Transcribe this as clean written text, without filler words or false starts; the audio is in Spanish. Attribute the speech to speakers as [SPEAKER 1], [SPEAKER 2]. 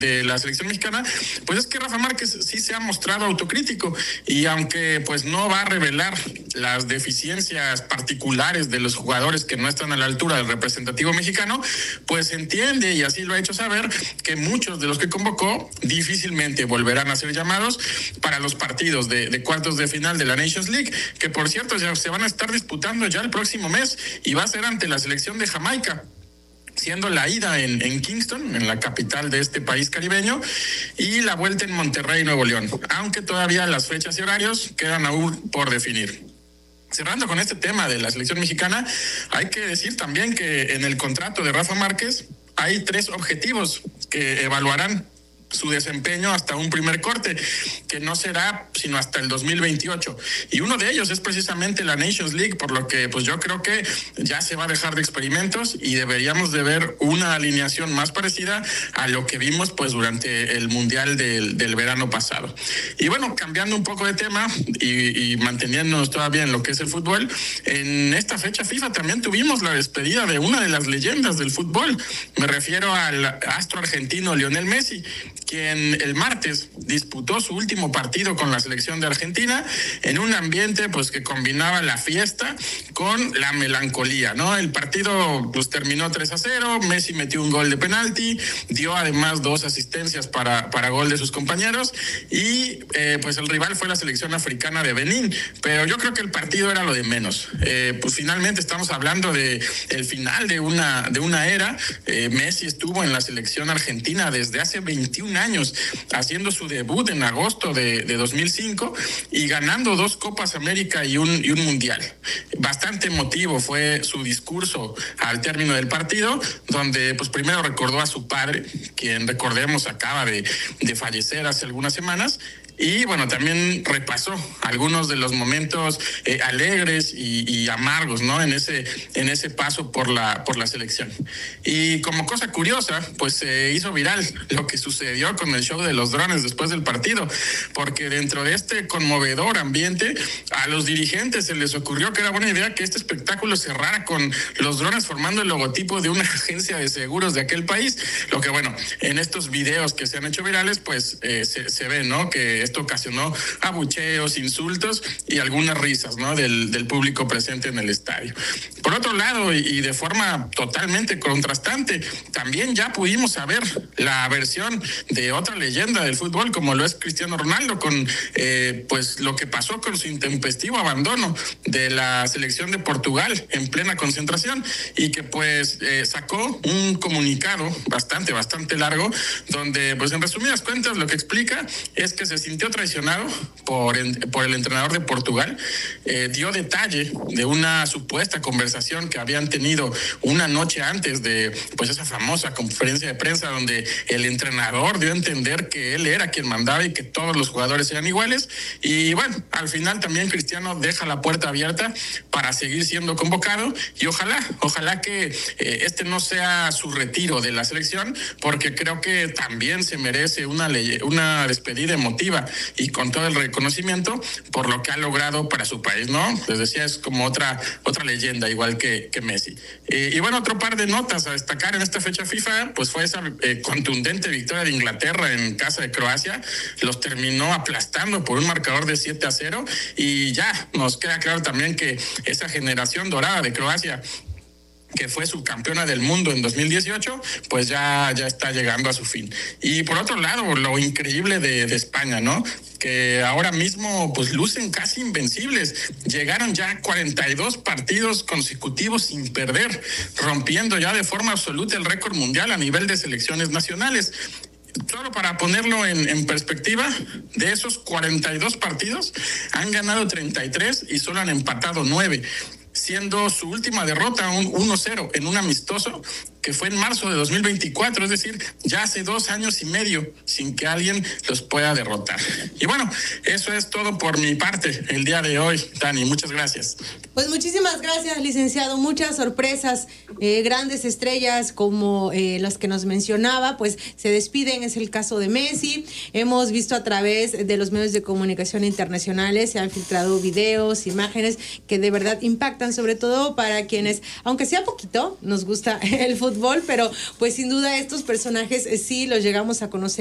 [SPEAKER 1] de la selección mexicana, pues es que Rafa Márquez sí se ha mostrado autocrítico, y aunque pues no va a revelar las deficiencias particulares de los jugadores que no están a la altura del representativo mexicano, pues entiende, y así lo ha hecho saber, que muchos de los que convocó difícilmente volverán a ser llamados para los partidos de cuartos de final de la Nations League, que por cierto ya se van a estar disputando ya el próximo mes, y va a ser ante la selección de Jamaica, siendo la ida en Kingston, en la capital de este país caribeño, y la vuelta en Monterrey, Nuevo León, aunque todavía las fechas y horarios quedan aún por definir. Cerrando con este tema de la selección mexicana, hay que decir también que en el contrato de Rafa Márquez hay 3 objetivos que evaluarán su desempeño hasta un primer corte, que no será sino hasta el 2028. Y uno de ellos es precisamente la Nations League, por lo que pues yo creo que ya se va a dejar de experimentos y deberíamos de ver una alineación más parecida a lo que vimos pues durante el Mundial del verano pasado. Y bueno, cambiando un poco de tema y manteniéndonos todavía en lo que es el fútbol, en esta fecha FIFA también tuvimos la despedida de una de las leyendas del fútbol. Me refiero al astro argentino Lionel Messi, quien el martes disputó su último partido con la selección de Argentina en un ambiente pues que combinaba la fiesta con la melancolía, ¿no? El partido pues terminó 3-0, Messi metió un gol de penalti, dio además 2 asistencias para gol de sus compañeros, y pues el rival fue la selección africana de Benín, pero yo creo que el partido era lo de menos. Pues finalmente estamos hablando de el final de una era. Messi estuvo en la selección argentina desde hace 21 años, haciendo su debut en agosto de 2005 y ganando 2 Copas América y un Mundial. Bastante emotivo fue su discurso al término del partido, donde pues primero recordó a su padre, quien recordemos acaba de fallecer hace algunas semanas. Y bueno, también repasó algunos de los momentos alegres y amargos, ¿no? En ese paso por la selección. Y como cosa curiosa, pues se hizo viral lo que sucedió con el show de los drones después del partido, porque dentro de este conmovedor ambiente, a los dirigentes se les ocurrió que era buena idea que este espectáculo cerrara con los drones formando el logotipo de una agencia de seguros de aquel país. Lo que bueno, en estos videos que se han hecho virales, pues se ve, ¿no? Que esto ocasionó abucheos, insultos y algunas risas, ¿no? del público presente en el estadio. Por otro lado, y de forma totalmente contrastante, también ya pudimos saber la versión de otra leyenda del fútbol, como lo es Cristiano Ronaldo, con pues lo que pasó con su intempestivo abandono de la selección de Portugal en plena concentración, y que pues sacó un comunicado bastante largo, donde pues en resumidas cuentas lo que explica es que se sintió traicionado por el entrenador de Portugal. Dio detalle de una supuesta conversación que habían tenido una noche antes de pues esa famosa conferencia de prensa, donde el entrenador dio a entender que él era quien mandaba y que todos los jugadores eran iguales. Y bueno, al final también Cristiano deja la puerta abierta para seguir siendo convocado, y ojalá que este no sea su retiro de la selección, porque creo que también se merece una despedida emotiva y con todo el reconocimiento por lo que ha logrado para su país, ¿no? Les decía, es como otra leyenda, igual que Messi. Y bueno, otro par de notas a destacar en esta fecha FIFA, pues fue esa contundente victoria de Inglaterra en casa de Croacia. Los terminó aplastando por un marcador de 7-0, y ya nos queda claro también que esa generación dorada de Croacia, que fue subcampeona del mundo en 2018, pues ya está llegando a su fin. Y por otro lado, lo increíble de España, ¿no? Que ahora mismo pues lucen casi invencibles. Llegaron ya a 42 partidos consecutivos sin perder, rompiendo ya de forma absoluta el récord mundial a nivel de selecciones nacionales. Solo para ponerlo en perspectiva, de esos 42 partidos han ganado 33 y solo han empatado 9. Siendo su última derrota un 1-0 en un amistoso que fue en marzo de 2024, es decir, ya hace 2 años y medio sin que alguien los pueda derrotar. Y bueno, eso es todo por mi parte el día de hoy, Dani, muchas gracias.
[SPEAKER 2] Pues muchísimas gracias, licenciado, muchas sorpresas, grandes estrellas como las que nos mencionaba, pues se despiden, es el caso de Messi. Hemos visto a través de los medios de comunicación internacionales, se han filtrado videos, imágenes que de verdad impactan impactan, sobre todo para quienes, aunque sea poquito, nos gusta el fútbol, pero pues sin duda estos personajes sí los llegamos a conocer